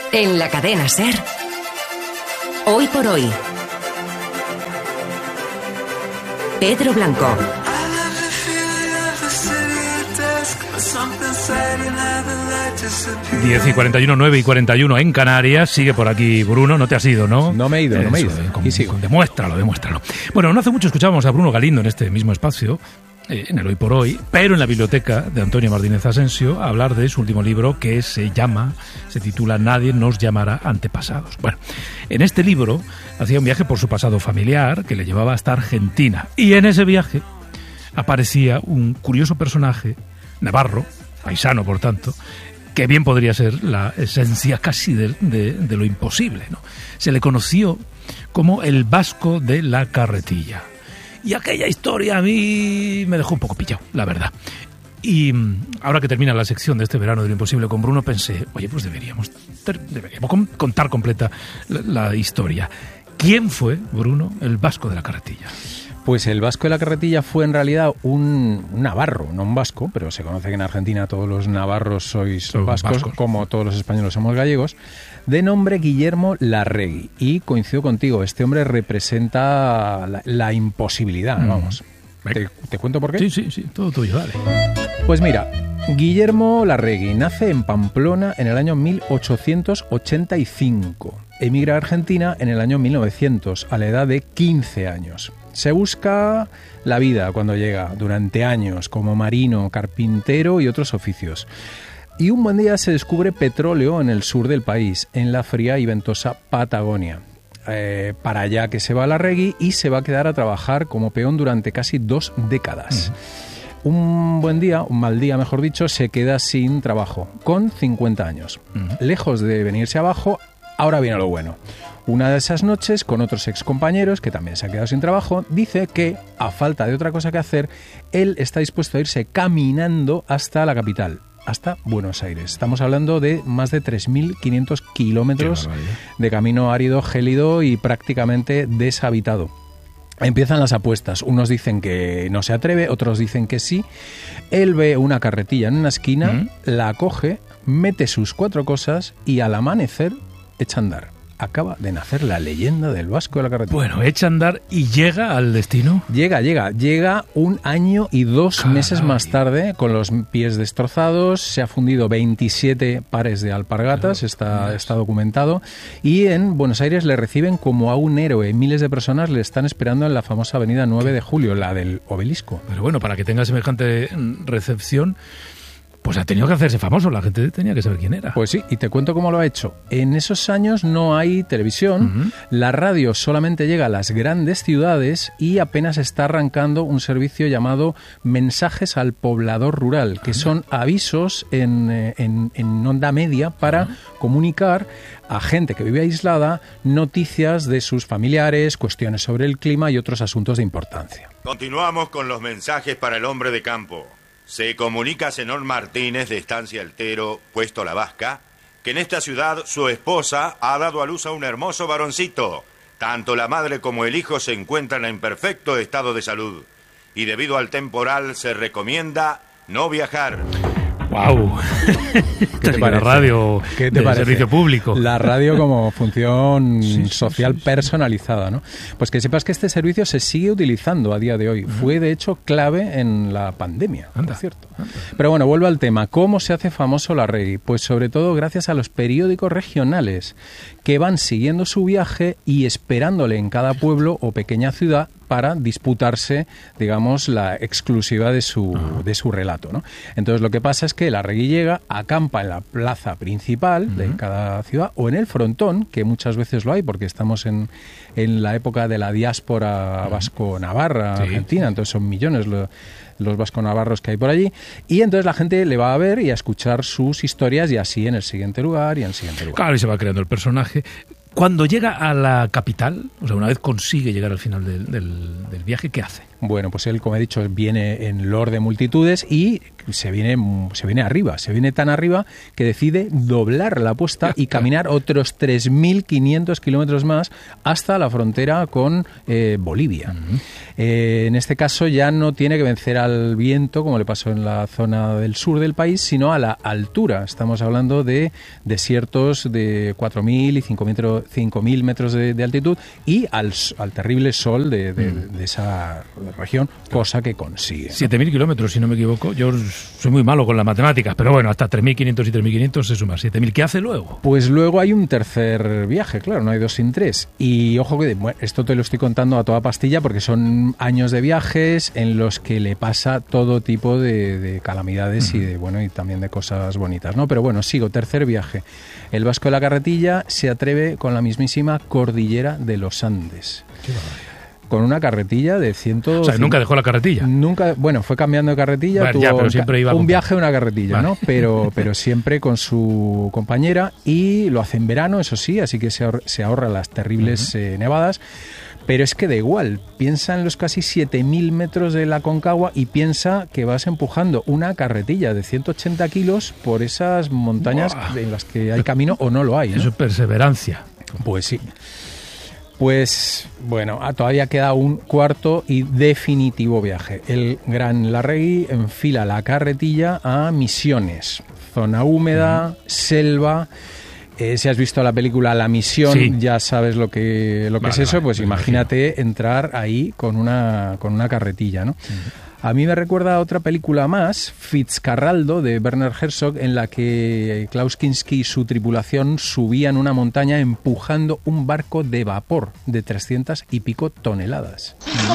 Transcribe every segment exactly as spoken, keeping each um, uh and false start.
En la cadena SER, Hoy por Hoy, Pedro Blanco. diez y cuarenta y uno, nueve y cuarenta y uno en Canarias. Sigue por aquí Bruno, no te has ido, ¿no? No me he ido, no Eso, me he ido. Eh, con, Y sigo. con, demuéstralo, demuéstralo. Bueno, no hace mucho escuchábamos a Bruno Galindo en este mismo espacio, eh, en el Hoy por Hoy, pero en la biblioteca de Antonio Martínez Asensio, a hablar de su último libro que se llama, se titula Nadie nos llamará antepasados. Bueno, en este libro hacía un viaje por su pasado familiar que le llevaba hasta Argentina. Y en ese viaje aparecía un curioso personaje, navarro, paisano por tanto, que bien podría ser la esencia casi de, de, de lo imposible, ¿no? Se le conoció como el vasco de la carretilla. Y aquella historia a mí me dejó un poco pillado, la verdad. Y ahora que termina la sección de este verano de lo imposible con Bruno, pensé, oye, pues deberíamos, ter, deberíamos contar completa la, la historia. ¿Quién fue, Bruno, el vasco de la carretilla? Pues el vasco de la carretilla fue en realidad un, un navarro, no un vasco, pero se conoce que en Argentina todos los navarros sois Son vascos, vascos, como todos los españoles somos gallegos, de nombre Guillermo Larregui. Y coincido contigo, este hombre representa la, la imposibilidad, mm. vamos. ¿Te, ¿Te cuento por qué? Sí, sí, sí, todo tuyo, dale. Pues mira, Guillermo Larregui nace en Pamplona en el año mil ochocientos ochenta y cinco. Emigra a Argentina en el año mil novecientos, a la edad de quince años. Se busca la vida cuando llega, durante años, como marino, carpintero y otros oficios. Y un buen día se descubre petróleo en el sur del país, en la fría y ventosa Patagonia. Eh, para allá que se va a Larregui y se va a quedar a trabajar como peón durante casi dos décadas. Uh-huh. Un buen día, un mal día mejor dicho, se queda sin trabajo, con cincuenta años. Uh-huh. Lejos de venirse abajo, ahora viene lo bueno. Una de esas noches, con otros excompañeros, que también se han quedado sin trabajo, dice que, a falta de otra cosa que hacer, él está dispuesto a irse caminando hasta la capital, hasta Buenos Aires. Estamos hablando de más de tres mil quinientos kilómetros de camino árido, gélido y prácticamente deshabitado. Empiezan las apuestas. Unos dicen que no se atreve, otros dicen que sí. Él ve una carretilla en una esquina, ¿Mm? la coge, mete sus cuatro cosas y al amanecer echa a andar. Acaba de nacer la leyenda del vasco de la carretilla. Bueno, echa a andar y llega al destino. Llega, llega. Llega un año y dos Caray. meses más tarde, con los pies destrozados. Se ha fundido veintisiete pares de alpargatas, está, está documentado. Y en Buenos Aires le reciben como a un héroe. Miles de personas le están esperando en la famosa avenida nueve de julio, la del Obelisco. Pero bueno, para que tenga semejante recepción, pues ha tenido que hacerse famoso, la gente tenía que saber quién era. Pues sí, y te cuento cómo lo ha hecho. En esos años no hay televisión, uh-huh. la radio solamente llega a las grandes ciudades y apenas está arrancando un servicio llamado Mensajes al Poblador Rural, que son avisos en, en, en onda media para uh-huh. comunicar a gente que vive aislada noticias de sus familiares, cuestiones sobre el clima y otros asuntos de importancia. Continuamos con los mensajes para el hombre de campo. Se comunica Zenón Martínez de Estancia Altero, Puesto La Vasca, que en esta ciudad su esposa ha dado a luz a un hermoso varoncito. Tanto la madre como el hijo se encuentran en perfecto estado de salud. Y debido al temporal se recomienda no viajar. ¡Wow! ¿Qué te parece? La radio ¿Qué te de parece? Servicio público. La radio como función sí, social sí, sí, personalizada, ¿no? Pues que sepas que este servicio se sigue utilizando a día de hoy. Uh-huh. Fue, de hecho, clave en la pandemia, anda, por cierto. Anda. Pero bueno, vuelvo al tema. ¿Cómo se hace famoso Larregui? Pues sobre todo gracias a los periódicos regionales que van siguiendo su viaje y esperándole en cada pueblo o pequeña ciudad para disputarse, digamos, la exclusiva de su, uh-huh. de su relato, ¿no? Entonces lo que pasa es que Larregui llega, acampa en la plaza principal uh-huh. de cada ciudad o en el frontón, que muchas veces lo hay porque estamos en, en la época de la diáspora uh-huh. vasco-navarra, sí. argentina, entonces son millones lo, los vasco-navarros que hay por allí, y entonces la gente le va a ver y a escuchar sus historias y así en el siguiente lugar y en el siguiente lugar. Claro, y se va creando el personaje. Cuando llega a la capital, o sea, una vez consigue llegar al final del, del, del viaje, ¿qué hace? Bueno, pues él, como he dicho, viene en Lord de multitudes y se viene, se viene arriba, se viene tan arriba que decide doblar la apuesta y caminar otros tres mil quinientos kilómetros más hasta la frontera con eh, Bolivia. Uh-huh. Eh, en este caso ya no tiene que vencer al viento, como le pasó en la zona del sur del país, sino a la altura. Estamos hablando de desiertos de cuatro mil y cinco mil metros de, de altitud y al, al terrible sol de, de, uh-huh. de esa región, cosa que consigue, ¿no? siete mil kilómetros, si no me equivoco. Yo soy muy malo con las matemáticas, pero bueno, hasta tres mil quinientos y tres mil quinientos se suma siete mil. ¿Qué hace luego? Pues luego hay un tercer viaje, claro, no hay dos sin tres. Y ojo que bueno, esto te lo estoy contando a toda pastilla porque son años de viajes en los que le pasa todo tipo de, de calamidades uh-huh. y de bueno y también de cosas bonitas, ¿no? Pero bueno, sigo, tercer viaje. El Vasco de la Carretilla se atreve con la mismísima cordillera de los Andes. Qué barbaridad. Con una carretilla de ciento... O sea, nunca dejó la carretilla. Nunca, bueno, fue cambiando de carretilla, bueno, tuvo ya, pero siempre iba un con... viaje, una carretilla, vale. ¿no? Pero, pero siempre con su compañera y lo hace en verano, eso sí, así que se ahorra, se ahorra las terribles uh-huh. eh, nevadas. Pero es que da igual, piensa en los casi siete mil metros de la Concagua y piensa que vas empujando una carretilla de ciento ochenta kilos por esas montañas Buah. en las que hay camino o no lo hay, ¿no? Eso es perseverancia. Pues sí. Pues bueno, todavía queda un cuarto y definitivo viaje. El Gran Larregui enfila la carretilla a Misiones, zona húmeda, uh-huh. selva. Eh, si has visto la película La Misión, sí. ya sabes lo que lo que vale, es eso. Vale, pues imagínate imagino. entrar ahí con una con una carretilla, ¿no? Uh-huh. A mí me recuerda a otra película más, Fitzcarraldo, de Werner Herzog, en la que Klaus Kinski y su tripulación subían una montaña empujando un barco de vapor de trescientas y pico toneladas.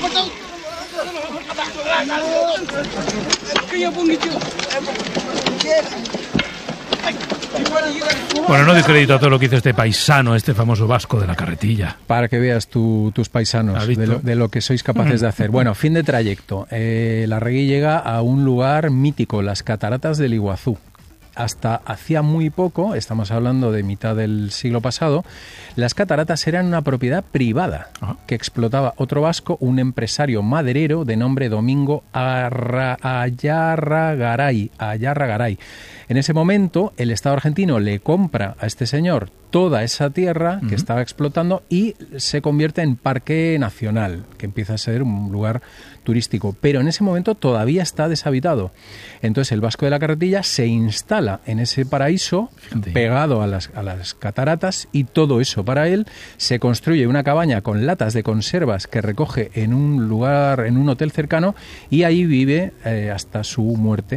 Bueno, no doy crédito a todo lo que hizo este paisano, este famoso vasco de la carretilla. Para que veas tu, tus paisanos de lo, de lo que sois capaces de hacer. Bueno, fin de trayecto. Eh, Larregui llega a un lugar mítico, las cataratas del Iguazú. Hasta hacía muy poco, estamos hablando de mitad del siglo pasado, las cataratas eran una propiedad privada Ajá. que explotaba otro vasco, un empresario maderero de nombre Domingo Arra, Ayarragaray, Ayarragaray. En ese momento, el Estado argentino le compra a este señor toda esa tierra que uh-huh. estaba explotando y se convierte en parque nacional, que empieza a ser un lugar turístico. Pero en ese momento todavía está deshabitado. Entonces el Vasco de la Carretilla se instala en ese paraíso, Fíjate. pegado a las, a las cataratas, y todo eso para él. Se construye una cabaña con latas de conservas que recoge en un lugar, en un hotel cercano, y ahí vive eh, hasta su muerte.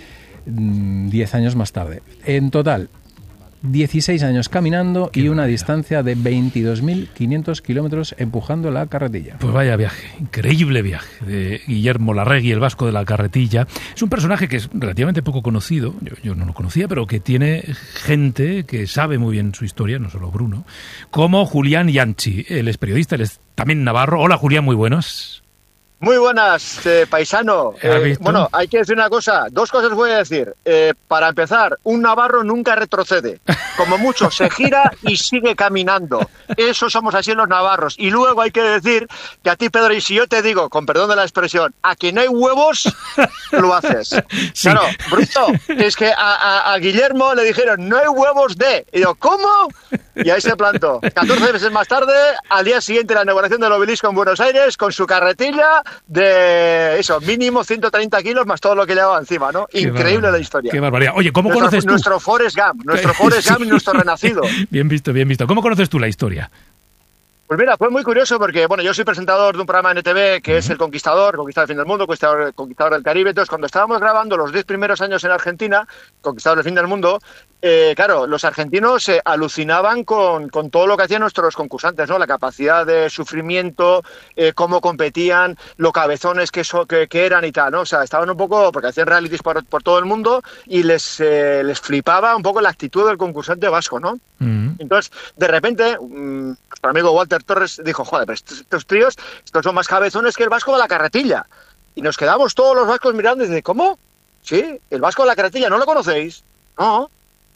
Diez años más tarde. En total, dieciséis años caminando Qué y una barbaridad. distancia de veintidós mil quinientos kilómetros empujando la carretilla. Pues vaya viaje, increíble viaje de Guillermo Larregui, el vasco de la carretilla. Es un personaje que es relativamente poco conocido, yo, yo no lo conocía, pero que tiene gente que sabe muy bien su historia, no solo Bruno, como Julián Yanchi. Él es periodista, él es también navarro. Hola Julián, muy buenas. Muy buenas, eh, paisano. Eh, bueno, hay que decir una cosa, dos cosas voy a decir. Eh, para empezar, un navarro nunca retrocede. Como mucho, se gira y sigue caminando. Eso somos así los navarros. Y luego hay que decir que a ti, Pedro, y si yo te digo, con perdón de la expresión, a que no hay huevos, lo haces. Sí. Claro, Bruno, es que a, a, a Guillermo le dijeron, no hay huevos de... Y yo, ¿cómo? Y ahí se plantó. catorce meses más tarde, al día siguiente, la inauguración del obelisco en Buenos Aires, con su carretilla... de eso, mínimo ciento treinta kilos más todo lo que llevaba encima, ¿no? Qué Increíble la historia. Qué barbaridad. Oye, ¿cómo nuestro, conoces tú? Nuestro Forrest Gump, nuestro Forrest Gump y nuestro renacido. Bien visto, bien visto. ¿Cómo conoces tú la historia? Pues mira, fue muy curioso porque, bueno, yo soy presentador de un programa en N T V que uh-huh. es El Conquistador, Conquistador del Fin del Mundo, Conquistador, Conquistador del Caribe. Entonces, cuando estábamos grabando los diez primeros años en Argentina, Conquistador del Fin del Mundo, eh, claro, los argentinos eh, alucinaban con, con todo lo que hacían nuestros concursantes, ¿no? La capacidad de sufrimiento, eh, cómo competían, lo cabezones que, so, que, que eran y tal, ¿no? O sea, estaban un poco, porque hacían realities por, por todo el mundo y les, eh, les flipaba un poco la actitud del concursante vasco, ¿no? Uh-huh. Entonces, de repente, um, nuestro amigo Walter Torres dijo, joder, pero estos, estos tíos, estos son más cabezones que el vasco de la carretilla. Y nos quedamos todos los vascos mirando y dicen, ¿cómo? Sí, el vasco de la carretilla, ¿no lo conocéis? No.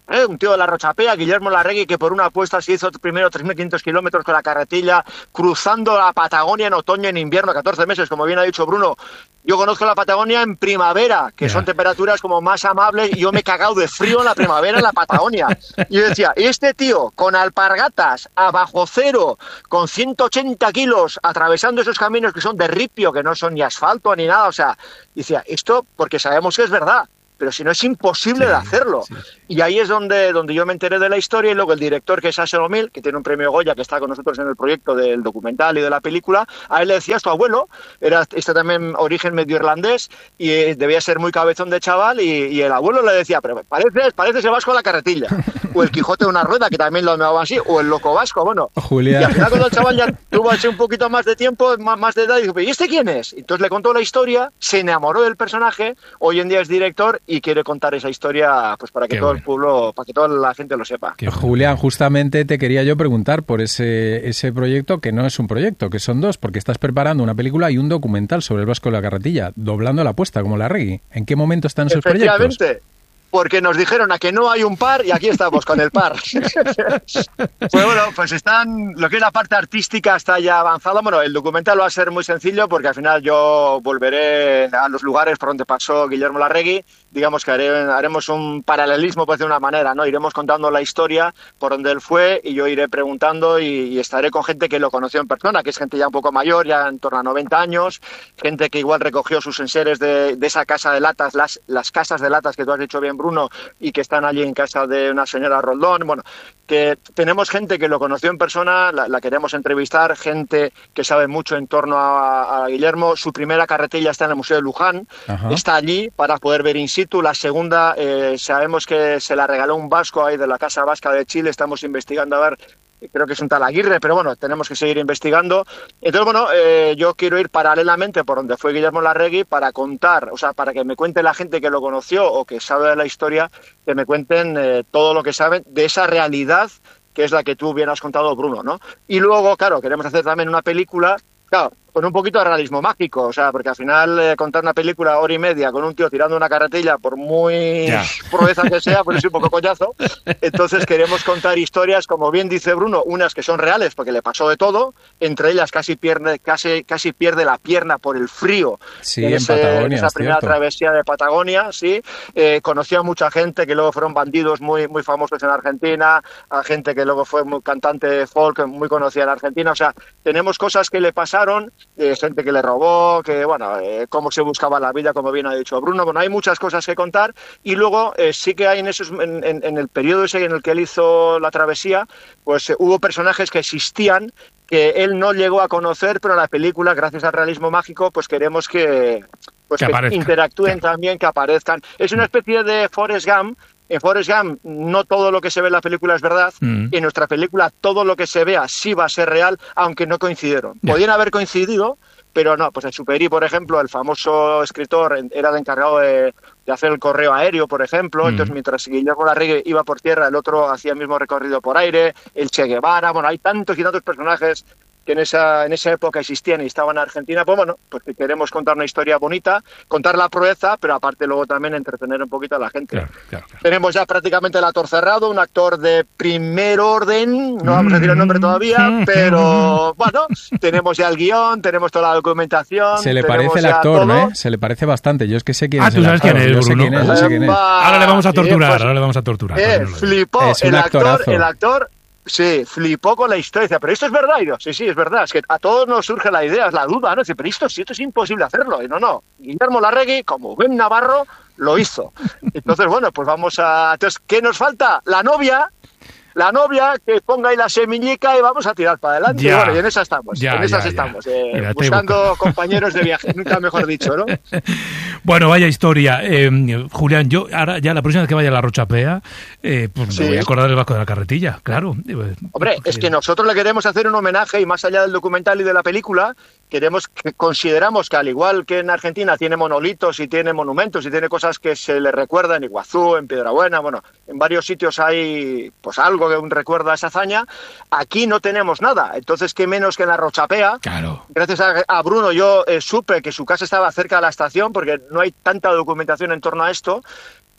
¿eh? Un tío de la Rochapea, Guillermo Larregui, que por una apuesta se hizo primero tres mil quinientos kilómetros con la carretilla, cruzando la Patagonia en otoño, en invierno, catorce meses, como bien ha dicho Bruno. Yo conozco la Patagonia en primavera, que yeah. son temperaturas como más amables, y yo me he cagado de frío en la primavera en la Patagonia. Y yo decía, este tío con alpargatas a bajo cero, con ciento ochenta kilos, atravesando esos caminos que son de ripio, que no son ni asfalto ni nada, o sea, decía, esto porque sabemos que es verdad, pero si no es imposible sí, de hacerlo. Sí, sí. Y ahí es donde, donde yo me enteré de la historia, y luego el director, que es Asher O'Mill, que tiene un premio Goya, que está con nosotros en el proyecto del documental y de la película, a él le decía, su abuelo, era este también origen medio irlandés, y eh, debía ser muy cabezón de chaval, y, y el abuelo le decía, pero pareces, pareces el vasco de la carretilla, o el Quijote de una rueda, que también lo llamaba así, o el loco vasco, bueno. Julián. Y al final cuando el chaval ya tuvo así un poquito más de tiempo, más, más de edad, y dijo, ¿y este quién es? Entonces le contó la historia, se enamoró del personaje, hoy en día es director y quiere contar esa historia, pues para que Qué todo bueno. el pueblo, para que toda la gente lo sepa. Qué Julián, justamente te quería yo preguntar por ese, ese proyecto, que no es un proyecto, que son dos, porque estás preparando una película y un documental sobre el Vasco de la Carretilla, doblando la apuesta, como Larregui. ¿En qué momento están esos proyectos? Efectivamente. Porque nos dijeron a que no hay un par y aquí estamos con el par. Pues bueno, pues están, lo que es la parte artística está ya avanzada. Bueno, el documental va a ser muy sencillo porque al final yo volveré a los lugares por donde pasó Guillermo Larregui. Digamos que haré, haremos un paralelismo, pues de una manera, ¿no? Iremos contando la historia por donde él fue y yo iré preguntando y, y estaré con gente que lo conoció en persona, que es gente ya un poco mayor, ya en torno a noventa años, gente que igual recogió sus enseres de, de esa casa de latas, las, las casas de latas que tú has dicho bien, Bruno, y que están allí en casa de una señora Roldón. Bueno, que tenemos gente que lo conoció en persona, la, la queremos entrevistar, gente que sabe mucho en torno a, a Guillermo. Su primera carretilla está en el Museo de Luján, Ajá. está allí para poder ver in situ. La segunda, eh, sabemos que se la regaló un vasco ahí de la Casa Vasca de Chile, estamos investigando a ver, creo que es un tal Aguirre, pero bueno, tenemos que seguir investigando. Entonces, bueno, eh, yo quiero ir paralelamente por donde fue Guillermo Larregui para contar, o sea, para que me cuente la gente que lo conoció o que sabe de la historia, que me cuenten eh, todo lo que saben de esa realidad que es la que tú bien has contado, Bruno, ¿no? Y luego, claro, queremos hacer también una película, claro, con un poquito de realismo mágico, o sea, porque al final eh, contar una película hora y media con un tío tirando una carretilla, por muy yeah. proeza que sea, pues es un poco coñazo. Entonces queremos contar historias, como bien dice Bruno, unas que son reales, porque le pasó de todo, entre ellas casi pierde, casi, casi pierde la pierna por el frío. Sí, en, ese, en Patagonia, en esa primera cierto. travesía de Patagonia, sí. Eh, conoció a mucha gente que luego fueron bandidos muy, muy famosos en Argentina, a gente que luego fue muy cantante folk muy conocida en Argentina. O sea, tenemos cosas que le pasaron, eh, gente que le robó, que bueno, eh, cómo se buscaba la vida, como bien ha dicho Bruno. Bueno, hay muchas cosas que contar y luego eh, sí que hay en, esos, en, en, en el periodo ese en el que él hizo la travesía, pues eh, hubo personajes que existían que él no llegó a conocer, pero en la película, gracias al realismo mágico, pues queremos que, pues que, que interactúen claro. también, que aparezcan. Es una especie de Forrest Gump. En Forrest Gump no todo lo que se ve en la película es verdad, mm. y en nuestra película todo lo que se vea sí va a ser real, aunque no coincidieron. Yeah. Podían haber coincidido, pero no, pues en Superi, por ejemplo, el famoso escritor era el encargado de, de hacer el correo aéreo, por ejemplo, mm. entonces mientras Guillermo Larregui iba por tierra, el otro hacía el mismo recorrido por aire, el Che Guevara, bueno, hay tantos y tantos personajes que en esa, en esa época existían y estaban en Argentina, pues bueno, pues queremos contar una historia bonita, contar la proeza, pero aparte luego también entretener un poquito a la gente. Claro, claro, claro. Tenemos ya prácticamente el actor cerrado, un actor de primer orden, no vamos a decir el nombre todavía, pero bueno, tenemos ya el guión, tenemos toda la documentación. Se le parece el actor, ¿eh? Se le parece bastante, yo es que sé quién ah, es ¿tú el sabes actor. Quién es, yo sé quién es, yo sé quién es. Ahora le vamos a torturar, eh, pues, ahora le vamos a torturar. Eh, flipó, es un el actor, actorazo. el actor... Sí, flipó con la historia. Decía, pero esto es verdad. Y yo, sí, sí, es verdad. Es que a todos nos surge la idea, es la duda, ¿no? Dice, pero esto, sí, esto es imposible hacerlo. Y no, no. Guillermo Larregui, como buen navarro, lo hizo. Entonces, bueno, pues vamos a... Entonces, ¿qué nos falta? La novia... La novia que ponga ahí la semillica y vamos a tirar para adelante. Ya, y bueno, y en esa estamos, ya, en esas ya, estamos, ya. Eh, Mira, buscando compañeros de viaje, nunca mejor dicho, ¿no? Bueno, vaya historia. Eh, Julián, yo ahora ya la próxima vez que vaya a la Rochapea, eh, pues sí. me voy a acordar del Vasco de la Carretilla, claro. Hombre, Porque... es que nosotros le queremos hacer un homenaje y más allá del documental y de la película, queremos que consideramos que al igual que en Argentina tiene monolitos y tiene monumentos y tiene cosas que se le recuerda en Iguazú, en Piedrabuena, bueno, en varios sitios hay pues algo que un recuerda a esa hazaña, aquí no tenemos nada, entonces qué menos que en la Rochapea. Claro. Gracias a, a Bruno yo eh, supe que su casa estaba cerca de la estación porque no hay tanta documentación en torno a esto.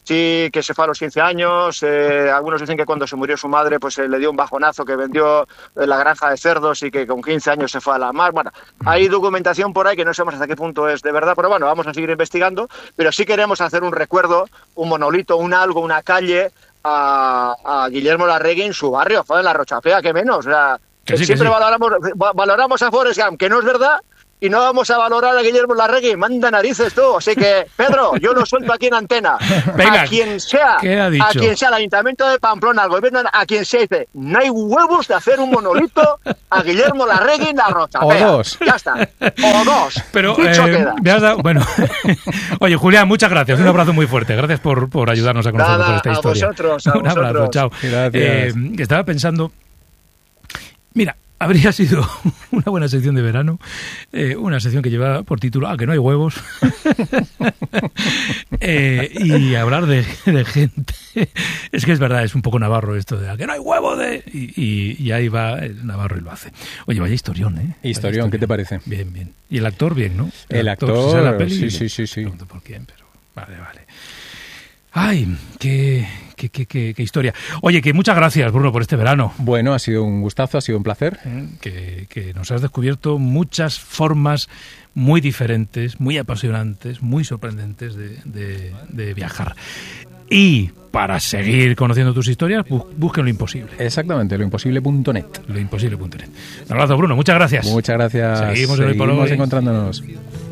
sí que se fue a los quince años, eh, algunos dicen que cuando se murió su madre pues eh, le dio un bajonazo, que vendió eh, la granja de cerdos y que con quince años se fue a la mar. Bueno, hay documentación por ahí que no sabemos hasta qué punto es de verdad, pero bueno, vamos a seguir investigando, pero sí queremos hacer un recuerdo, un monolito, un algo, una calle a, a Guillermo Larregui en su barrio, joder, en la Rochapea, que menos, o sea, Que sí, siempre que sí. valoramos, valoramos a Forrest Gump, que no es verdad, y no vamos a valorar a Guillermo Larregui, manda narices tú. Así que, Pedro, yo lo suelto aquí en antena. Venga, a quien sea, ¿qué ha dicho? a quien sea, al Ayuntamiento de Pamplona, al gobierno, a quien sea, dice, no hay huevos de hacer un monolito a Guillermo Larregui en la Rochapea. O dos. Ya está. O dos. Pero, Dicho eh, queda. me has dado- bueno, oye, Julián, muchas gracias. Un abrazo muy fuerte. Gracias por, por ayudarnos a conocer Nada, mejor esta a historia. vosotros, a Un abrazo, vosotros. chao. Gracias. Eh, estaba pensando, mira, habría sido una buena sección de verano, eh, una sección que lleva por título, ah, que no hay huevos, eh, y hablar de, de gente. Es que es verdad, es un poco navarro esto de, ah, que no hay huevo de... Y, y, y ahí va el navarro y lo hace. Oye, vaya historión, ¿eh? Vaya Historión, ¿qué te parece? Bien, bien. Y el actor, bien, ¿no? El actor, ¿se sabe la peli? sí, sí, sí, sí. Pregunto por quién, pero vale, vale. Ay, qué, qué, qué, qué, qué historia. Oye, que muchas gracias, Bruno, por este verano. Bueno, ha sido un gustazo, ha sido un placer. Que, que nos has descubierto muchas formas muy diferentes, muy apasionantes, muy sorprendentes de, de, de viajar. Y para seguir conociendo tus historias, bu- busquen lo imposible. Exactamente, loimposible punto net. Lo imposible punto net. Un abrazo, Bruno. Muchas gracias. Muchas gracias. Seguimos en Hoy por Seguimos Hoy. encontrándonos.